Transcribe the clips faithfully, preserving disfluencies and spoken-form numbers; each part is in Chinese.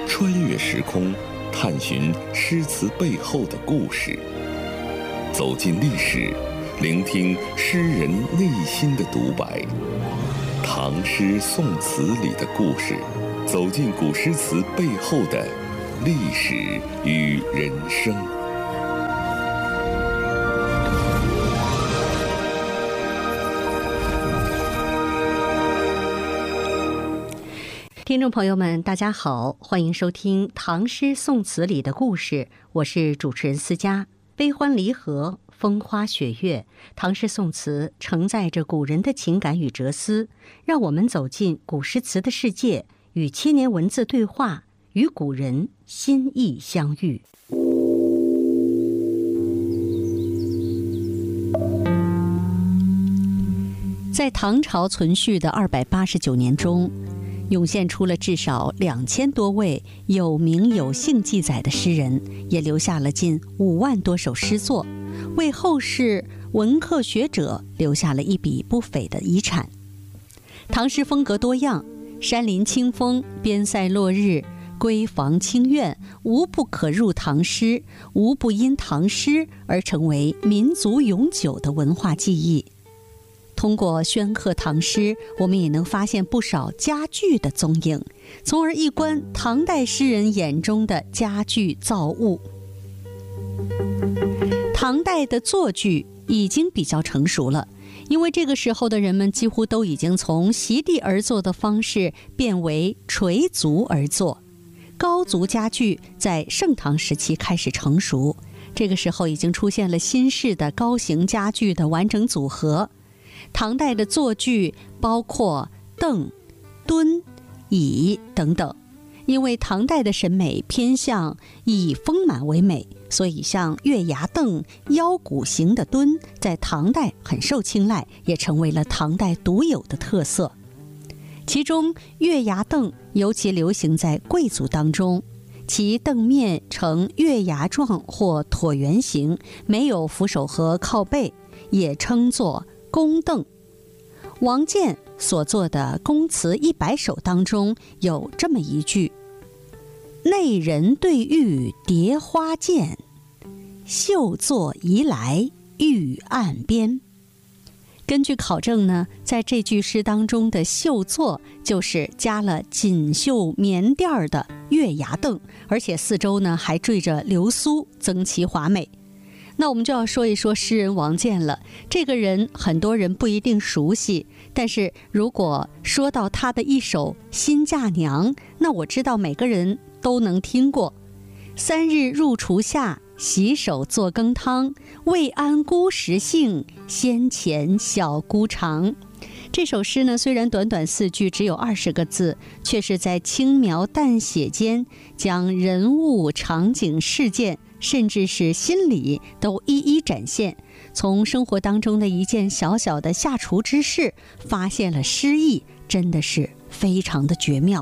穿越时空，探寻诗词背后的故事，走进历史，聆听诗人内心的独白。唐诗宋词里的故事，走进古诗词背后的历史与人生。 听众朋友们，大家好，欢迎收听《唐诗宋词里的故事》，我是主持人思佳。悲欢离合，风花雪月，唐诗宋词承载着古人的情感与哲思，让我们走进古诗词的世界，与千年文字对话，与古人心意相遇。在唐朝存续的二百八十九年中，涌现出了至少两千多位有名有姓记载的诗人，也留下了近五万多首诗作，为后世文客学者留下了一笔不菲的遗产。唐诗风格多样，山林清风、边塞落日、闺房清苑，无不可入唐诗，无不因唐诗而成为民族永久的文化记忆。通过宣赫唐诗，我们也能发现不少佳句的踪影，从而一观唐代诗人眼中的佳句造物。唐代的作句已经比较成熟了，因为这个时候的人们几乎都已经从席地而坐的方式变为垂足而坐。高足佳句在盛唐时期开始成熟，这个时候已经出现了新式的高行佳句的完整组合。唐代的作句包括凳、蹲、椅等等，因为唐代的审美偏向以丰满为美，所以像月牙凳、腰鼓形的蹲在唐代很受青睐，也成为了唐代独有的特色。其中月牙凳尤其流行在贵族当中，其凳面呈月牙状或椭圆形，没有扶手和靠背，也称作宫凳。王建所作的宫词一百首当中有这么一句：内人对玉叠花间，绣作移来玉案边。根据考证呢，在这句诗当中的绣作就是加了锦绣棉垫的月牙凳，而且四周呢还缀着流苏，增其华美。那我们就要说一说诗人王建了。这个人很多人不一定熟悉，但是如果说到他的一首《新嫁娘》，那我知道每个人都能听过。三日入厨下，洗手做羹汤，未谙姑食性，先前小姑尝。这首诗呢，虽然短短四句，只有二十个字，却是在轻描淡写间将人物、场景、事件，甚至是心理都一一展现，从生活当中的一件小小的下厨之事发现了诗意，真的是非常的绝妙。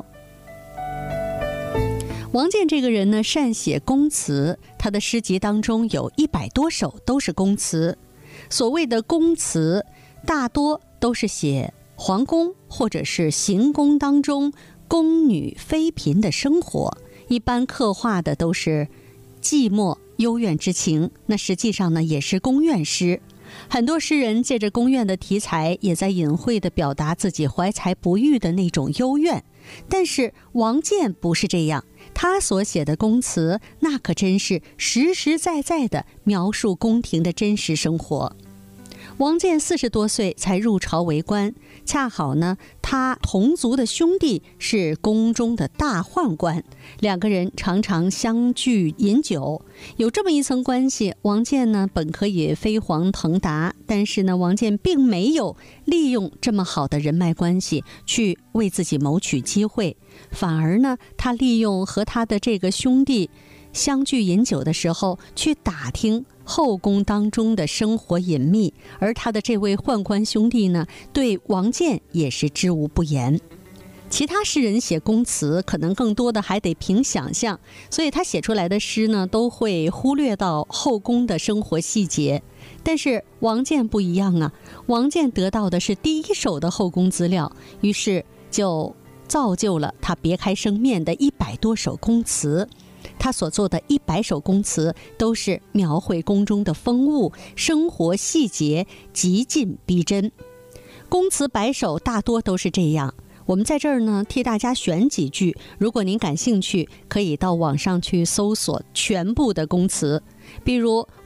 王建这个人呢，善写宫词，他的诗集当中有一百多首都是宫词。所谓的宫词，大多都是写皇宫或者是行宫当中宫女妃嫔的生活，一般刻画的都是寂寞幽怨之情，那实际上呢也是宫怨诗。很多诗人借着宫怨的题材，也在隐晦地表达自己怀才不遇的那种幽怨。但是王建不是这样，他所写的宫词那可真是实实在在地描述宫廷的真实生活。王建四十多岁才入朝为官，恰好呢，他同族的兄弟是宫中的大宦官，两个人常常相聚饮酒，有这么一层关系。王建呢，本可以飞黄腾达，但是呢，王建并没有利用这么好的人脉关系去为自己谋取机会，反而呢，他利用和他的这个兄弟相聚饮酒的时候，去打听后宫当中的生活隐秘，而他的这位宦官兄弟呢，对王建也是知无不言。其他诗人写宫词可能更多的还得凭想象，所以他写出来的诗呢，都会忽略到后宫的生活细节。但是王建不一样啊，王建得到的是第一手的后宫资料，于是就造就了他别开生面的一百多首宫词。他所做的一百首宫词都是描绘宫中的风物、生活细节，极尽逼真。宫词百首大多都是这样，我们在这儿呢替大家选几句，如果您感兴趣，可以到网上去搜索全部的宫词。比如